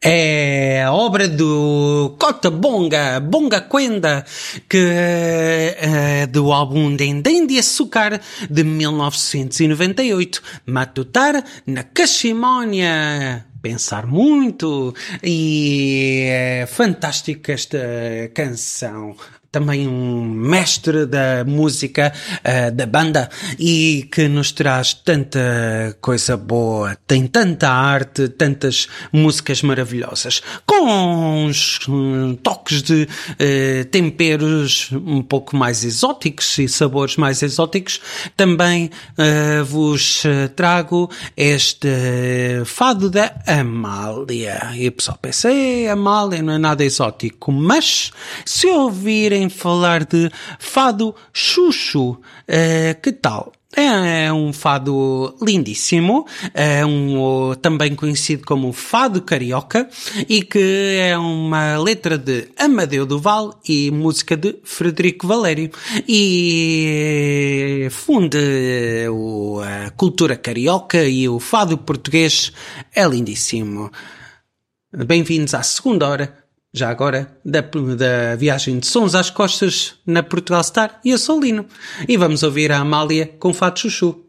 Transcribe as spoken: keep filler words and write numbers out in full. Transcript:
É a obra do Cota Bonga, Bonga Quenda, que é do álbum Dendém de Açúcar de mil novecentos e noventa e oito, Matutar na Caximónia. Pensar muito, e é fantástica esta canção. Também um mestre da música, uh, da banda, e que nos traz tanta coisa boa. Tem tanta arte, tantas músicas maravilhosas, com uns um, toques de uh, temperos um pouco mais exóticos e sabores mais exóticos. Também uh, vos trago este fado da Amália. E o pessoal pensa, é, Amália não é nada exótico, mas se ouvirem falar de fado Xuxu, uh, que tal? É um fado lindíssimo, é um, também conhecido como fado carioca, e que é uma letra de Amadeu do Val e música de Frederico Valério, e funde a cultura carioca e o fado português. É lindíssimo. Bem-vindos à segunda hora, já agora, da, da viagem de Sons às Costas na Portugal Star, e eu sou o Lino. E vamos ouvir a Amália com Fado Chuchu.